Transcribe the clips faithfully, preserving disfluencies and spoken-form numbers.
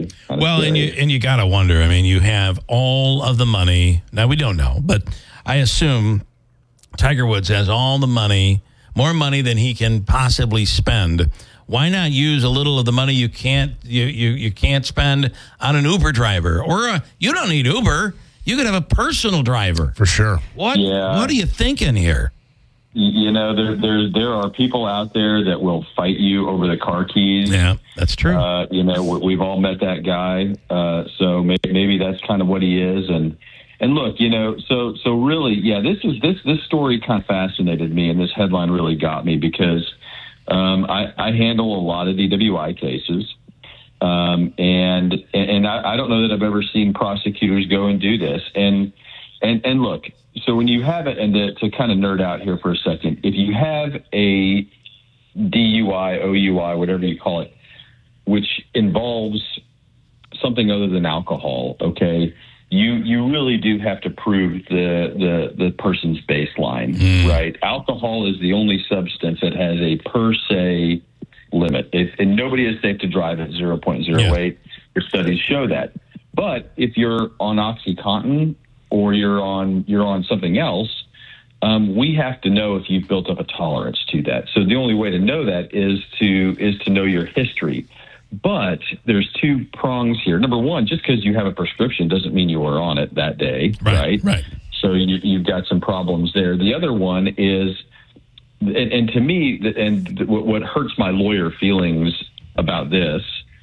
scary. Kind well, of scary. and you and you got to wonder. I mean, you have all of the money. Now, we don't know, but I assume Tiger Woods has all the money, more money than he can possibly spend. Why not use a little of the money you can't you you, you can't spend on an Uber driver? Or a, you don't need Uber. You could have a personal driver. For sure. What Yeah. What are you thinking here? You know, there, there there are people out there that will fight you over the car keys. Yeah, that's true. Uh, you know, we- we've all met that guy. Uh, so maybe, maybe that's kind of what he is. And and look, you know, so so really, yeah, this is this this story kind of fascinated me, and this headline really got me because um, I, I handle a lot of D W I cases. Um, and and I, I don't know that I've ever seen prosecutors go and do this. And and and look, so when you have it, and to, to kind of nerd out here for a second, if you have a D U I, O U I, whatever you call it, which involves something other than alcohol, okay, you you really do have to prove the the, the person's baseline, Mm. right? Alcohol is the only substance that has a per se limit. If, and nobody is safe to drive at zero point zero eight. Yeah. Your studies show that. But if you're on OxyContin or you're on you're on something else, um, we have to know if you've built up a tolerance to that. So the only way to know that is to is to know your history. But there's two prongs here. Number one, just because you have a prescription doesn't mean you were on it that day, right? Right. right. So you, you've got some problems there. The other one is, and, and to me, and what hurts my lawyer feelings about this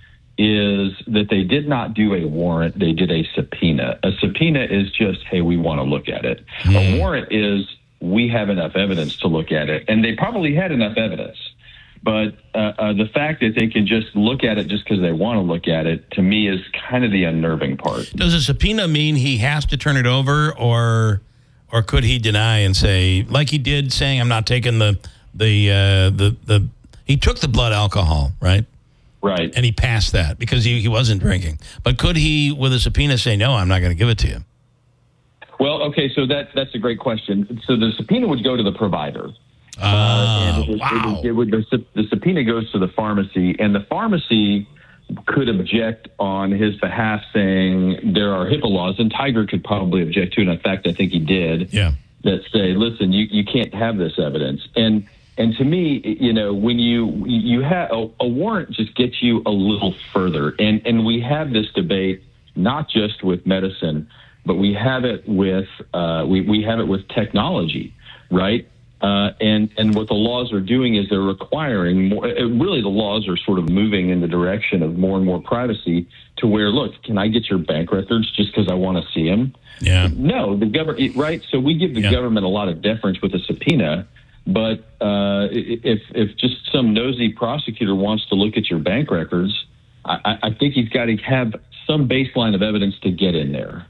is that they did not do a warrant. They did a subpoena. A subpoena is just, hey, we want to look at it. Mm. A warrant is, we have enough evidence to look at it. And they probably had enough evidence. But uh, uh, the fact that they can just look at it just because they want to look at it, to me, is kind of the unnerving part. Does a subpoena mean he has to turn it over, or or could he deny and say, like he did, saying, I'm not taking the, the, uh, the, the, he took the blood alcohol, right? Right. And he passed that because he, he wasn't drinking. But could he, with a subpoena, say, no, I'm not going to give it to you? Well, okay, so that, that's a great question. So the subpoena would go to the provider. Uh, uh, and it was, wow. It would, it would, the, the subpoena goes to the pharmacy, and the pharmacy could object on his behalf, saying there are HIPAA laws, and Tiger could probably object to it. In fact, I think he did. Yeah. That say, listen, you, you can't have this evidence. And and to me, you know, when you you have a, a warrant, just gets you a little further. And and we have this debate not just with medicine, but we have it with uh, we we have it with technology, right? Uh, and, and what the laws are doing is they're requiring more, really the laws are sort of moving in the direction of more and more privacy to where, look, can I get your bank records just because I want to see them? Yeah. No, the government, right? So we give the yeah. government a lot of deference with a subpoena, but uh, if, if just some nosy prosecutor wants to look at your bank records, I, I think he's got to have some baseline of evidence to get in there.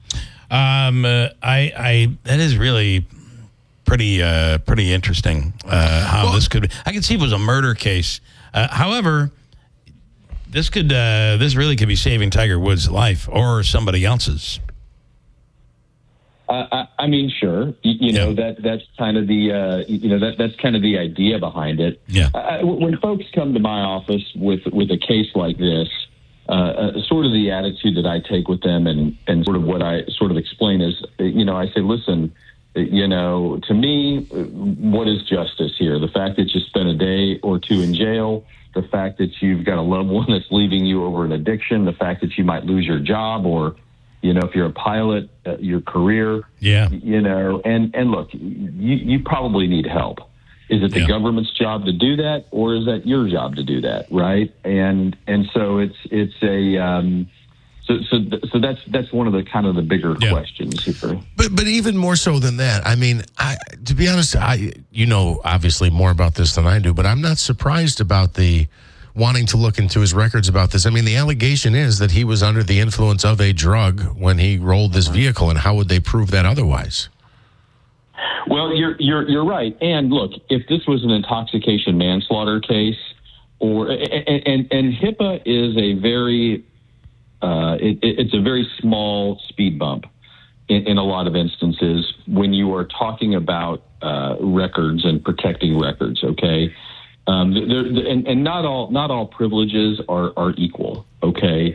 Um, uh, I, I, that is really pretty uh, pretty interesting uh, how well, this could be. I can see if it was a murder case. Uh, however, this could uh, this really could be saving Tiger Woods' life or somebody else's. Uh, I, I mean, sure. You, you know yeah. that that's kind of the uh, you know that that's kind of the idea behind it. Yeah. I, when folks come to my office with with a case like this, uh, uh, sort of the attitude that I take with them, and and sort of what I sort of explain is, you know, I say, listen. You know, to me, what is justice here? The fact that you spent a day or two in jail, the fact that you've got a loved one that's leaving you over an addiction, the fact that you might lose your job, or, you know, if you're a pilot, uh, your career. Yeah. You know, and, and look, you, you probably need help. Is it the yeah. government's job to do that, or is that your job to do that, right? And and so it's it's a um, So, so, so that's that's one of the kind of the bigger yeah. questions here. But, but even more so than that, I mean, I, to be honest, I, you know, obviously more about this than I do, but I'm not surprised about the wanting to look into his records about this. I mean, the allegation is that he was under the influence of a drug when he rolled this vehicle, and how would they prove that otherwise? Well, you're you're you're right. And look, if this was an intoxication manslaughter case, or and and, and HIPAA is a very Uh, it, it's a very small speed bump in, in a lot of instances when you are talking about uh, records and protecting records. Okay, um, and, and not all not all privileges are, are equal. Okay,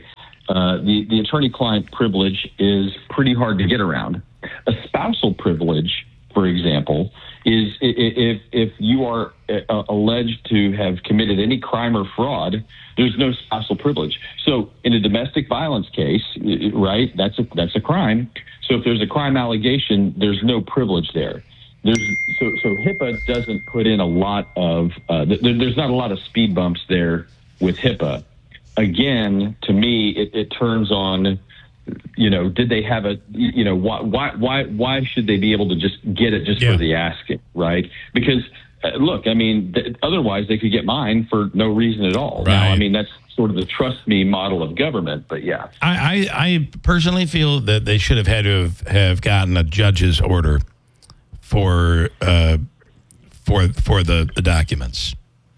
uh, the, the attorney-client privilege is pretty hard to get around. A spousal privilege, for example, is if if you are uh, alleged to have committed any crime or fraud, there's no spousal privilege. So in a domestic violence case, right, that's a that's a crime. So if there's a crime allegation, there's no privilege there. There's so so HIPAA doesn't put in a lot of uh, th- there's not a lot of speed bumps there with HIPAA. Again, to me, it, it turns on, you know, did they have a, you know, why, why, why, why should they be able to just get it just yeah. for the asking, right? Because, uh, look, I mean, th- otherwise they could get mine for no reason at all. Right. Now, I mean, that's sort of the trust me model of government, but yeah. I, I, I personally feel that they should have had to have, have gotten a judge's order for uh, for for the, the documents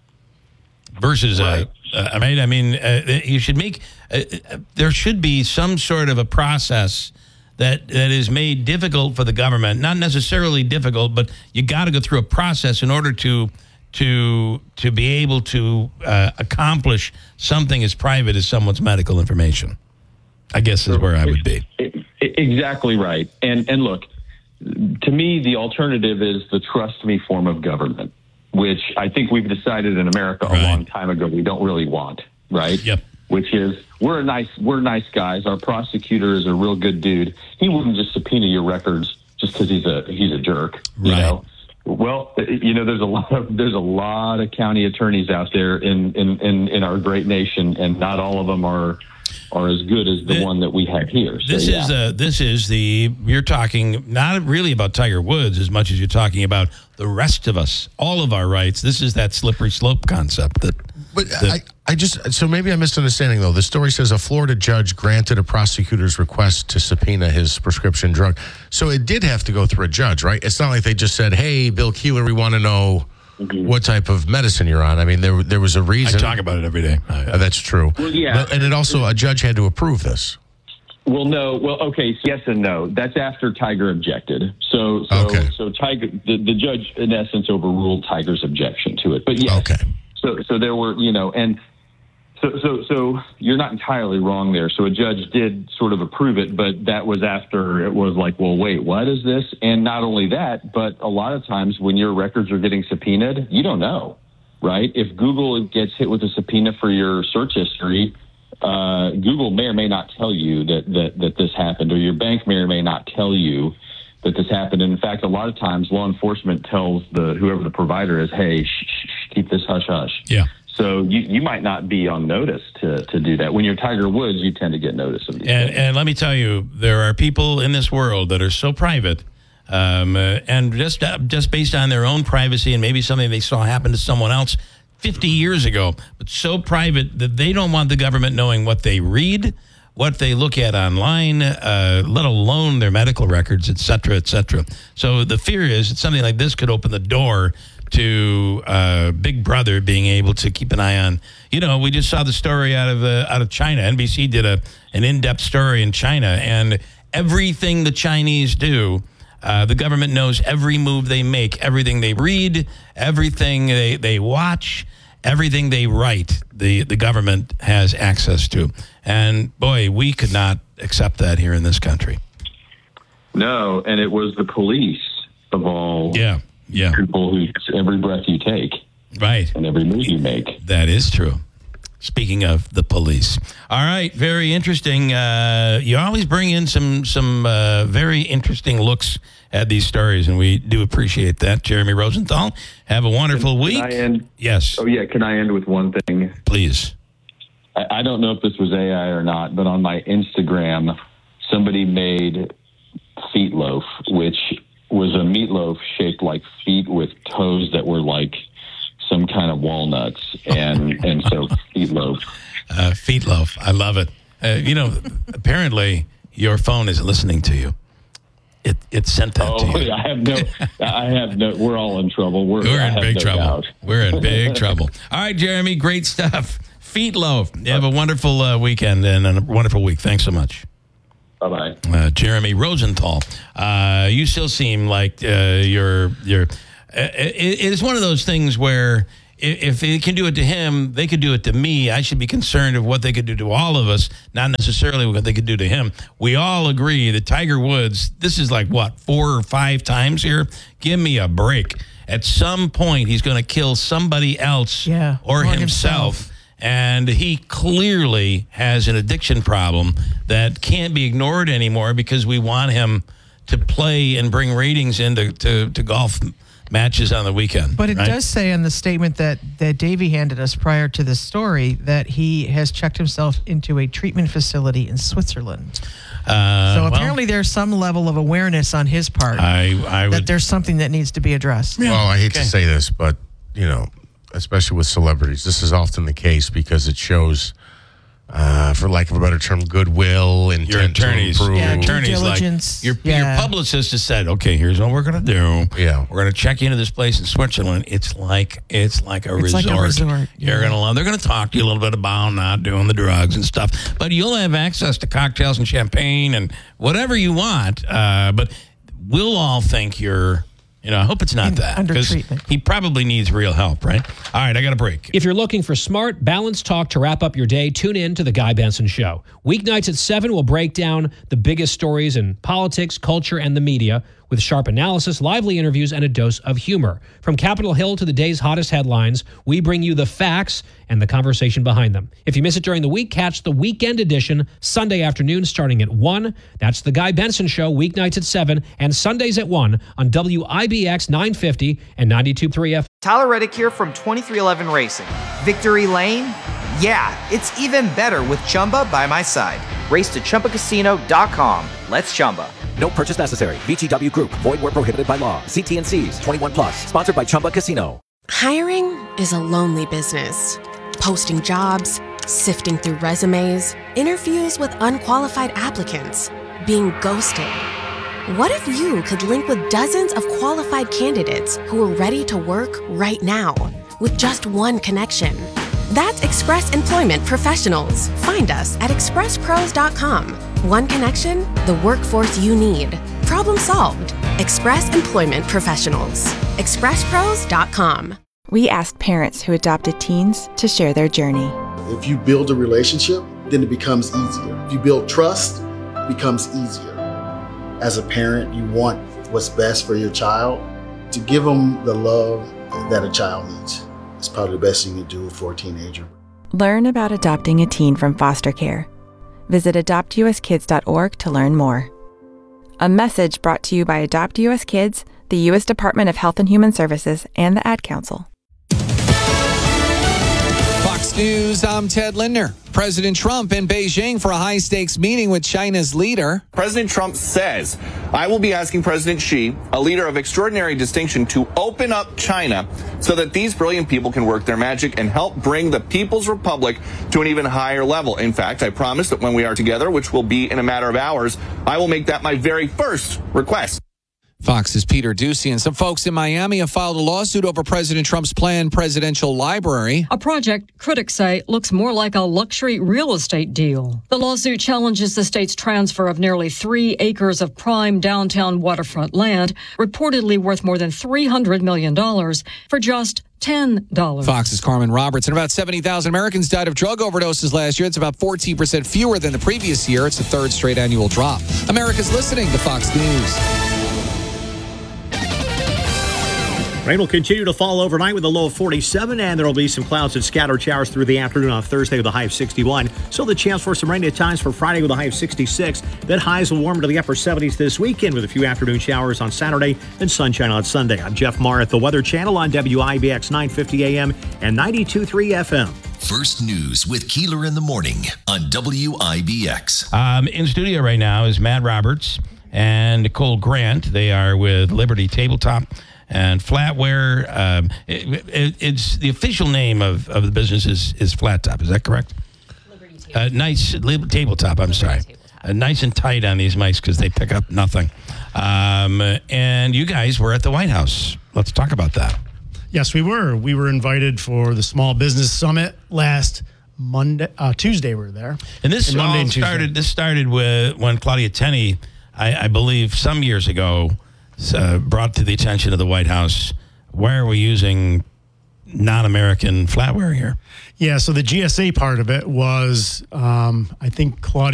versus Right. a. Uh, I mean, I mean, uh, you should make. Uh, there should be some sort of a process that that is made difficult for the government. Not necessarily difficult, but you got to go through a process in order to to to be able to uh, accomplish something as private as someone's medical information. I guess is where I would be. Exactly right. And and look, to me, the alternative is the trust me form of government, which I think we've decided in America Right. a long time ago we don't really want, right? Yep. Which is we're a nice we're nice guys. Our prosecutor is a real good dude. He wouldn't just subpoena your records just because he's a he's a jerk. You Right. know. Well, you know, there's a lot of there's a lot of county attorneys out there in in, in, in our great nation, and not all of them are are as good as the, The- one that we have here. So, This yeah. is uh, this is the you're talking not really about Tiger Woods as much as you're talking about the rest of us, all of our rights. This is that slippery slope concept that. But The- I, I just, so maybe I'm misunderstanding though. The story says a Florida judge granted a prosecutor's request to subpoena his prescription drug. So it did have to go through a judge, right? It's not like they just said, hey, Bill Keeler, we want to know what type of medicine you're on. I mean, there there was a I reason. talk about it every day. I- Uh, that's true. Well, yeah. But, and it also, a judge had to approve this. Well, no. Well, okay. So yes and no. That's after Tiger objected. So, so, Okay. so Tiger, the, the judge, in essence, overruled Tiger's objection to it. But yes. Okay. So, so there were, you know, and so, so, so you're not entirely wrong there. So a judge did sort of approve it, but that was after it was like, well, wait, what is this? And not only that, but a lot of times when your records are getting subpoenaed, you don't know, right? If Google gets hit with a subpoena for your search history, uh, Google may or may not tell you that, that, that this happened, or your bank may or may not tell you that this happened. And in fact, a lot of times law enforcement tells the whoever the provider is, hey, shh, shh, shh, keep this hush hush. Yeah. So you, you might not be on notice to, to do that. When you're Tiger Woods, you tend to get notice of these And, things. and let me tell you, there are people in this world that are so private, um, uh, and just uh, just based on their own privacy and maybe something they saw happen to someone else fifty years ago, but so private that they don't want the government knowing what they read, what they look at online, uh, let alone their medical records, et cetera, et cetera. So the fear is that something like this could open the door to uh, Big Brother being able to keep an eye on. You know, we just saw the story out of uh, out of China. N B C did a an in-depth story in China, and everything the Chinese do, uh, the government knows every move they make, everything they read, everything they, they watch, everything they write, the, the government has access to. And boy, we could not accept that here in this country. No, and it was the police of all Yeah, yeah, people who every breath you take right. and every move you make. That is true. Speaking of the police. All right, very interesting. Uh, you always bring in some some uh, very interesting looks at these stories, and we do appreciate that. Jeremy Rosenthal, have a wonderful Can week. I end? Yes, Oh, yeah. Can I end with one thing? please. I, I don't know if this was A I or not, but on my Instagram, somebody made feet loaf, which was a meatloaf shaped like feet with toes that were like some kind of walnuts, and and so feet loaf. Uh, feet loaf. I love it. Uh, you know, apparently your phone isn't listening to you. It it sent that Oh, to you. I have no, I have no. We're all in trouble. We're, We're I in have big no trouble. doubt. We're in big trouble. All right, Jeremy, great stuff. Feet loaf. You have a wonderful uh, weekend and a wonderful week. Thanks so much. Bye bye. Uh, Jeremy Rosenthal, uh, you still seem like uh, you're you're. Uh, it, it is one of those things where if, if they can do it to him, they could do it to me. I should be concerned of what they could do to all of us, not necessarily what they could do to him. We all agree that Tiger Woods, this is like, what, four or five times here? Give me a break. At some point, he's going to kill somebody else yeah, or, or himself. himself. And he clearly has an addiction problem that can't be ignored anymore because we want him to play and bring ratings into to, to golf matches on the weekend. But it right? does say in the statement that, that Davey handed us prior to this story that he has checked himself into a treatment facility in Switzerland. Uh, so well, apparently there's some level of awareness on his part I, I would, that there's something that needs to be addressed. Well, I hate okay. to say this, but, you know, especially with celebrities, this is often the case because it shows, uh, for lack of a better term, goodwill, intent your attorneys, to improve. Yeah, your attorneys, like diligence. your, Yeah. your publicist has said, okay, here's what we're gonna do. Yeah, we're gonna check you into this place in Switzerland. It's like it's like a It's resort. like a resort. You're Yeah. gonna love. They're gonna talk to you a little bit about not doing the drugs and stuff, but you'll have access to cocktails and champagne and whatever you want. Uh, but we'll all think you're. You know, I hope it's not In, that. under 'cause treatment. he probably needs real help, right? All right, I got a break. If you're looking for smart, balanced talk to wrap up your day, tune in to The Guy Benson Show. Weeknights at seven, we'll break down the biggest stories in politics, culture, and the media with sharp analysis, lively interviews, and a dose of humor. From Capitol Hill to the day's hottest headlines, we bring you the facts and the conversation behind them. If you miss it during the week, catch the weekend edition Sunday afternoon starting at one. That's The Guy Benson Show, weeknights at seven and Sundays at one on W I B X nine fifty and ninety-two point three F M. Tyler Reddick here from twenty-three eleven Racing. Victory Lane? Yeah, it's even better with Chumba by my side. Race to Chumba Casino dot com. Let's Chumba. No purchase necessary. V G W Group. Void where prohibited by law. See T and C's. twenty-one plus. Sponsored by Chumba Casino. Hiring is a lonely business. Posting jobs, sifting through resumes, interviews with unqualified applicants, being ghosted. What if you could link with dozens of qualified candidates who are ready to work right now with just one connection? That's Express Employment Professionals. Find us at express pros dot com. One connection, the workforce you need. Problem solved. Express Employment Professionals. express pros dot com. We asked parents who adopted teens to share their journey. If you build a relationship, then it becomes easier. If you build trust, it becomes easier. As a parent, you want what's best for your child. To give them the love that a child needs is probably the best thing you can do for a teenager. Learn about adopting a teen from foster care. Visit adopt u s kids dot org to learn more. A message brought to you by Adopt U S Kids, the U S Department of Health and Human Services, and the Ad Council. Fox News, I'm Ted Lindner. President Trump in Beijing for a high-stakes meeting with China's leader. President Trump says, I will be asking President Xi, a leader of extraordinary distinction, to open up China so that these brilliant people can work their magic and help bring the People's Republic to an even higher level. In fact, I promise that when we are together, which will be in a matter of hours, I will make that my very first request. Fox's Peter Ducey and some folks in Miami have filed a lawsuit over President Trump's planned presidential library. A project critics say looks more like a luxury real estate deal. The lawsuit challenges the state's transfer of nearly three acres of prime downtown waterfront land, reportedly worth more than three hundred million dollars, for just ten dollars. Fox's Carmen Roberts. And about seventy thousand Americans died of drug overdoses last year. It's about fourteen percent fewer than the previous year. It's the third straight annual drop. America's listening to Fox News. Rain will continue to fall overnight with a low of forty-seven, and there will be some clouds and scattered showers through the afternoon on Thursday with a high of sixty-one. So the chance for some rain at times for Friday with a high of sixty-six. Then highs will warm to the upper seventies this weekend with a few afternoon showers on Saturday and sunshine on Sunday. I'm Jeff Marr at the Weather Channel on W I B X nine fifty A M and ninety-two point three F M. First News with Keeler in the Morning on W I B X. Um, in studio right now is Matt Roberts and Nicole Grant. They are with Liberty Tabletop and Flatware. Um, it, it, it's the official name of, of the business is, is Flat Top. Is that correct? Liberty Tabletop. Uh, nice li- tabletop. I'm Liberty sorry. Tabletop. Uh, nice and tight on these mics because they pick up nothing. Um, and you guys were at the White House. Let's talk about that. Yes, we were. We were invited for the Small Business Summit last Monday, uh, Tuesday. We were there. And this and all Monday and started. Tuesday. This started with when Claudia Tenney, I, I believe, some years ago, uh, brought to the attention of the White House. Why are we using non-American flatware here. Yeah, so the G S A part of it was, um, I think Claudia